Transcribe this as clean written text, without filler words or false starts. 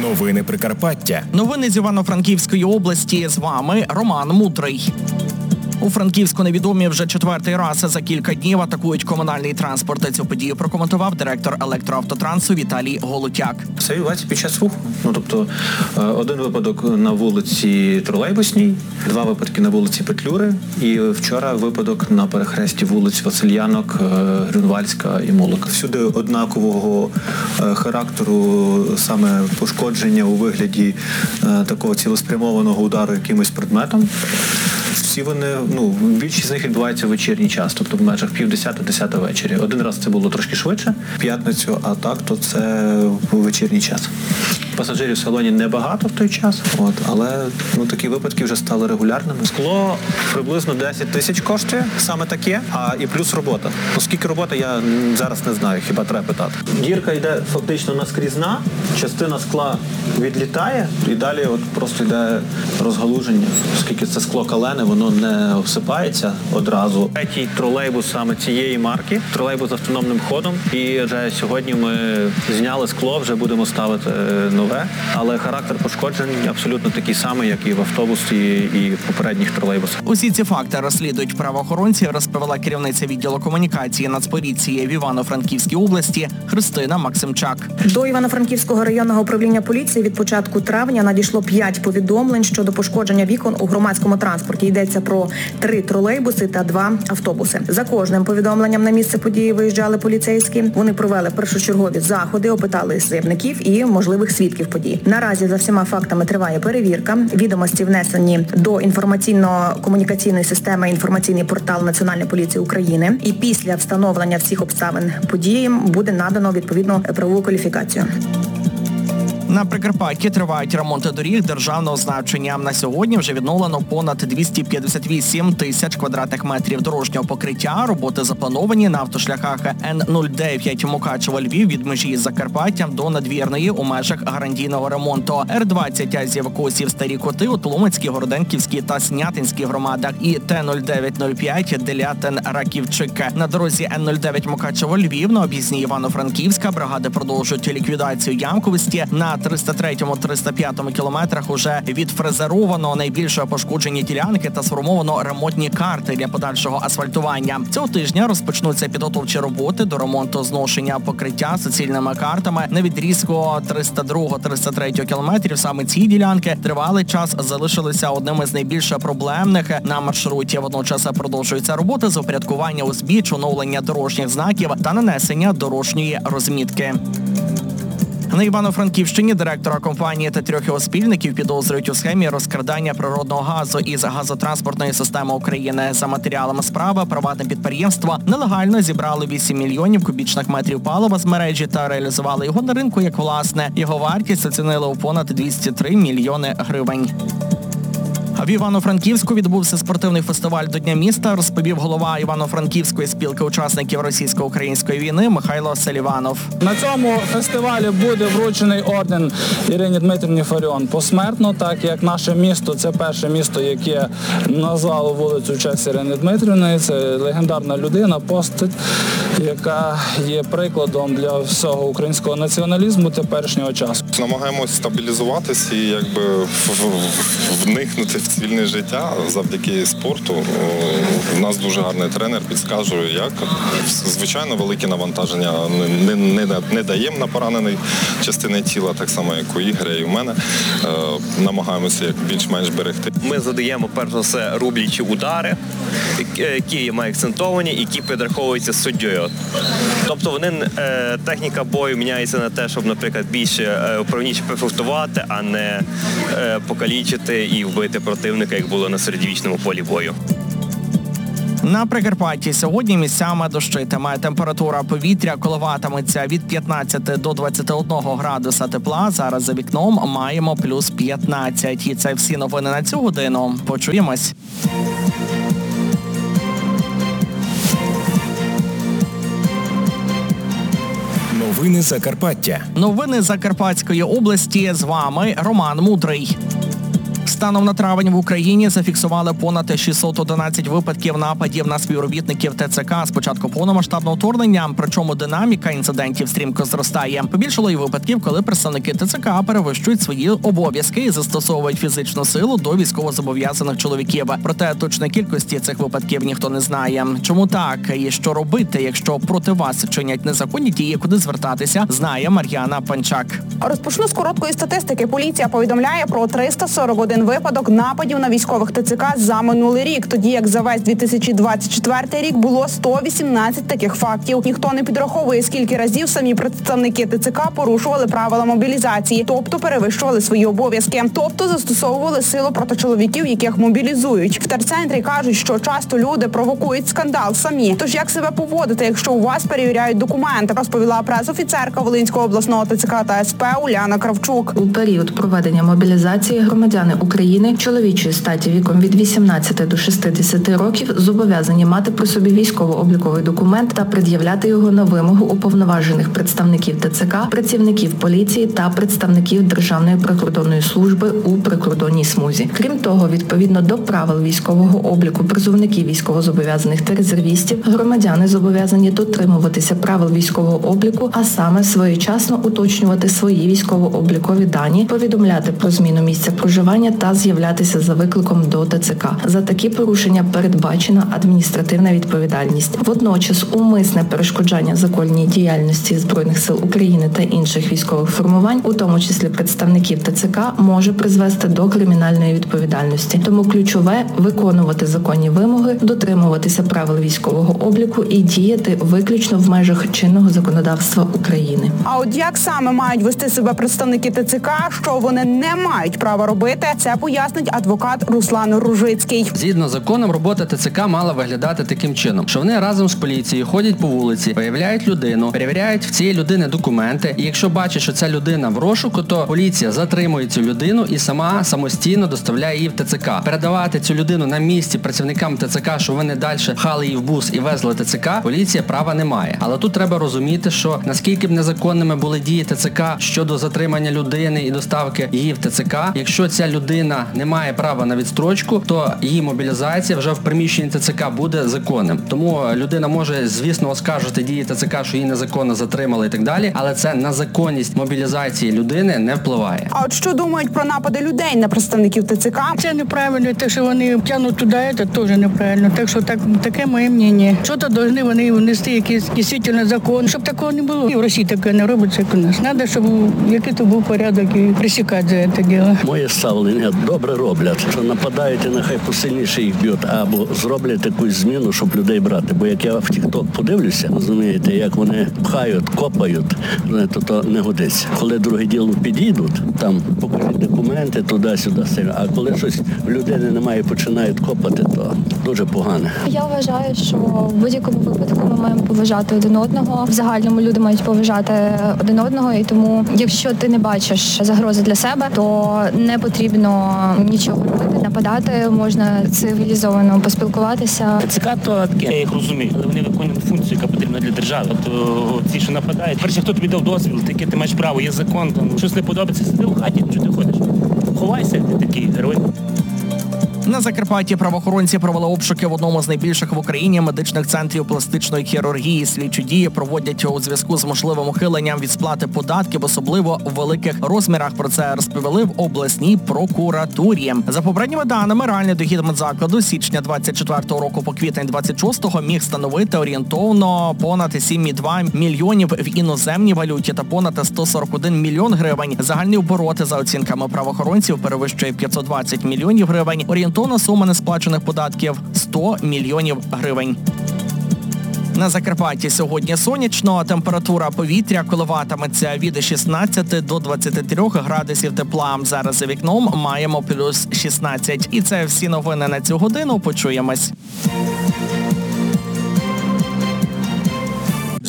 Новини Прикарпаття. Новини з Івано-Франківської області. З вами Роман Мудрий. У Франківську невідомі вже четвертий раз за кілька днів атакують комунальний транспорт. Цю подію прокоментував директор електроавтотрансу Віталій Голутяк. Це відбувається під час руху. Тобто один випадок на вулиці Тролейбусній, два випадки на вулиці Петлюри і вчора випадок на перехресті вулиць Васильянок, Грюнвальська і Молока. Всюди однакового характеру саме пошкодження у вигляді такого цілеспрямованого удару якимось предметом. Всі вони, більшість з них відбувається в вечірній час, тобто в межах 9:30-10 вечора. Один раз це було трошки швидше, в п'ятницю, а так, то це в вечірній час. Пасажирів в салоні небагато в той час, але такі випадки вже стали регулярними. Скло приблизно 10 тисяч коштує, саме таке, і плюс робота. Оскільки робота, я зараз не знаю, хіба треба питати. Дірка йде фактично наскрізна, частина скла відлітає і далі просто йде розгалуження. Оскільки це скло калене, воно не осипається одразу. Третій тролейбус саме цієї марки, тролейбус з автономним ходом, і вже сьогодні ми зняли скло, вже будемо ставити нове, але характер пошкоджень абсолютно такий самий, як і в автобусі, і в попередніх тролейбусах. Усі ці факти розслідують правоохоронці, розповіла керівниця відділу комунікації Нацполіції в Івано-Франківській області Христина Максимчак. До Івано-Франківського районного управління поліції від початку травня надійшло 5 повідомлень щодо пошкодження вікон у громадському транспорті. Йдеться про 3 тролейбуси та 2 автобуси. За кожним повідомленням на місце події виїжджали поліцейські. Вони провели першочергові заходи, опитали заявників і можливих свідків подій. Наразі за всіма фактами триває перевірка. Відомості внесені до інформаційно-комунікаційної системи інформаційний портал Національної поліції України. І після встановлення всіх обставин події буде надано відповідну правову кваліфікацію. На Прикарпатті тривають ремонти доріг державного значення. На сьогодні вже відновлено понад 258 тисяч квадратних метрів дорожнього покриття. Роботи заплановані на автошляхах Н-09 Мукачево-Львів від межі з Закарпаттям до Надвірної у межах гарантійного ремонту. Р-20 Азів-Косів Старі Коти у Тлумацькій, Городенківській та Снятинській громадах і Т-0905 Делятин-Раківчик. На дорозі Н-09 Мукачево-Львів на об'їзній Івано-Франківська бригади продовжують ліквідацію ямковості. На 303-305 кілометрах уже відфрезеровано найбільше пошкоджені ділянки та сформовано ремонтні карти для подальшого асфальтування. Цього тижня розпочнуться підготовчі роботи до ремонту зношення покриття суцільними картами. На відрізку 302-303 кілометрів саме ці ділянки тривалий час залишилися одними з найбільш проблемних на маршруті. Водночас продовжуються роботи з упорядкування узбіч, оновлення дорожніх знаків та нанесення дорожньої розмітки. На Івано-Франківщині директора компанії та 3 його спільників підозрюють у схемі розкрадання природного газу із газотранспортної системи України. За матеріалами справи приватне підприємство нелегально зібрало 8 мільйонів кубічних метрів палива з мережі та реалізували його на ринку як власне. Його вартість оцінили у понад 203 мільйони гривень. В Івано-Франківську відбувся спортивний фестиваль до Дня міста, розповів голова Івано-Франківської спілки учасників російсько-української війни Михайло Селіванов. На цьому фестивалі буде вручений орден Ірині Дмитрівні Фаріон посмертно, так як наше місто – це перше місто, яке назвало вулицю в честь Ірини Дмитрівни. Це легендарна людина, постать, яка є прикладом для всього українського націоналізму теперішнього часу. Намагаємося стабілізуватись і вникнути в цивільне життя завдяки спорту. У нас дуже гарний тренер, підказує, як. Звичайно, великі навантаження не даємо на пораненої частини тіла, так само, як у Ігоря і у мене. Намагаємося як більш-менш берегти. Ми задаємо, перш за все, рублячі удари, які є акцентовані, які підраховуються суддєю. Тобто техніка бою міняється на те, щоб, наприклад, більше вправніше пофехтувати, а не покалічити і вбити противника, як було на середньовічному полі бою. На Прикарпатті сьогодні місцями дощитиме. Температура повітря коливатиметься від 15 до 21 градуса тепла. Зараз за вікном маємо плюс 15. І це всі новини на цю годину. Почуємось. Новини Закарпаття. Новини Закарпатської області. З вами Роман Мудрий. Станом на травень в Україні зафіксували понад 611 випадків нападів на співробітників ТЦК з початку повномасштабного вторгнення, причому динаміка інцидентів стрімко зростає. Побільшало і випадків, коли представники ТЦК перевищують свої обов'язки і застосовують фізичну силу до військовозобов'язаних чоловіків. Проте точної кількості цих випадків ніхто не знає. Чому так? І що робити, якщо проти вас чинять незаконні дії, куди звертатися, знає Мар'яна Панчак. Розпочну з короткої статистики. Поліція повідомляє про 341 випадок нападів на військових ТЦК за минулий рік, тоді як за весь 2024 рік було 118 таких фактів. Ніхто не підраховує, скільки разів самі представники ТЦК порушували правила мобілізації, тобто перевищували свої обов'язки, тобто застосовували силу проти чоловіків, яких мобілізують. В терцентрі кажуть, що часто люди провокують скандал самі. Тож як себе поводити, якщо у вас перевіряють документи, розповіла прес-офіцерка Волинського обласного ТЦК та СП Уляна Кравчук. У період проведення мобілізації громадяни України чоловічої статі віком від 18 до 60 років зобов'язані мати при собі військово-обліковий документ та пред'являти його на вимогу уповноважених представників ТЦК, працівників поліції та представників Державної прикордонної служби у прикордонній смузі. Крім того, відповідно до правил військового обліку призовників військовозобов'язаних та резервістів, громадяни зобов'язані дотримуватися правил військового обліку, а саме своєчасно уточнювати свої військово-облікові дані, повідомляти про зміну місця проживання та з'являтися за викликом до ТЦК. За такі порушення передбачена адміністративна відповідальність. Водночас умисне перешкоджання законній діяльності Збройних сил України та інших військових формувань, у тому числі представників ТЦК, може призвести до кримінальної відповідальності. Тому ключове – виконувати законні вимоги, дотримуватися правил військового обліку і діяти виключно в межах чинного законодавства України. А от як саме мають вести себе представники ТЦК, що вони не мають права робити, це пояснить адвокат Руслан Ружицький. Згідно з законом, робота ТЦК мала виглядати таким чином, що вони разом з поліцією ходять по вулиці, виявляють людину, перевіряють в цієї людини документи, і якщо бачать, що ця людина в розшуку, то поліція затримує цю людину і сама самостійно доставляє її в ТЦК. Передавати цю людину на місці працівникам ТЦК, щоб вони далі пхали її в бус і везли ТЦК, поліція права не має. Але тут треба розуміти, що наскільки б незаконними були дії ТЦК щодо затримання людини і доставки її в ТЦК, якщо ця людина не має права на відстрочку, то її мобілізація вже в приміщенні ТЦК буде законним. Тому людина може, звісно, оскаржити дії ТЦК, що її незаконно затримали і так далі, але це на законність мобілізації людини не впливає. А от що думають про напади людей на представників ТЦК? Це неправильно, те, що вони тягнуть туди, це теж неправильно. Так що таке моє мнення. Що-то повинні вони внести якийсь дійсно закон, щоб такого не було. І в Росії таке не робиться, як у нас. Треба, щоб який-то був порядок і пресікати за це діло. Моє ставлення добре роблять, що нападають і нехай посильніше їх б'ють, або зроблять якусь зміну, щоб людей брати. Бо як я в TikTok подивлюся, розумієте, як вони пхають, копають, то не годиться. Коли друге діло підійдуть, там покажуть документи, туди-сюди. А коли щось в людини немає, починають копати, то дуже погано. Я вважаю, що в будь-якому випадку ми маємо поважати один одного. В загальному люди мають поважати один одного, і тому, якщо ти не бачиш загрози для себе, то не потрібно нічого робити, нападати, можна цивілізовано поспілкуватися. ТЦК то таке, я їх розумію, але вони виконують функцію, яка потрібна для держави. Тобто ці, що нападають, перше, хто тобі дав дозвіл, таке ти маєш право, є закон, там щось не подобається, сиди в хаті, що ти ходиш. Ховайся, ти такий герой. На Закарпатті правоохоронці провели обшуки в одному з найбільших в Україні медичних центрів пластичної хірургії. Слідчі дії проводять у зв'язку з можливим ухиленням від сплати податків, особливо в великих розмірах. Про це розповіли в обласній прокуратурі. За попередніми даними, реальний дохід медзакладу з січня 24-го року по квітень 26-го міг становити орієнтовно понад 7,2 мільйонів в іноземній валюті та понад 141 мільйон гривень. Загальні обороти, за оцінками правоохоронців, перевищує 520 мільйонів гривень. Орієнтовна сума несплачених податків – 100 мільйонів гривень. На Закарпатті сьогодні сонячно, температура повітря коливатиметься від 16 до 23 градусів тепла. Зараз за вікном маємо плюс 16. І це всі новини на цю годину. Почуємось.